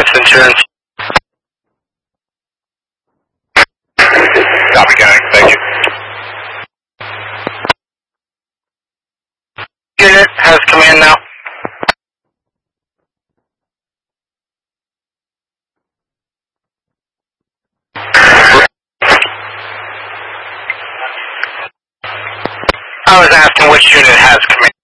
Insurance. Copy, County. Thank you. Unit has command now. I was asking which unit has command.